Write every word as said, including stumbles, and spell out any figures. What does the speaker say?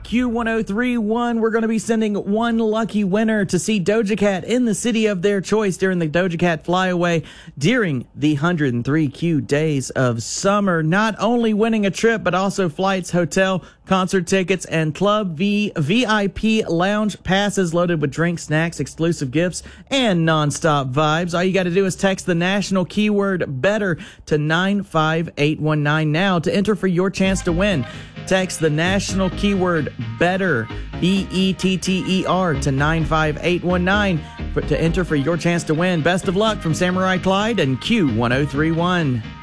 Q ten thirty-one. We're going to be sending one lucky winner to see Doja Cat in the city of their choice during the Doja Cat Flyaway during the one hundred three Q days of summer. Not only winning a trip, but also flights, hotel, concert tickets, and Club V V I P lounge passes loaded with drinks, snacks, exclusive gifts, and nonstop vibes. All you got to do is text the national keyword BETTER to nine five eight one nine now to enter for your chance to win. Text the national keyword BETTER, B E T T E R, to nine five eight one nine for, to enter for your chance to win. Best of luck from Samurai Clyde and Q ten thirty-one.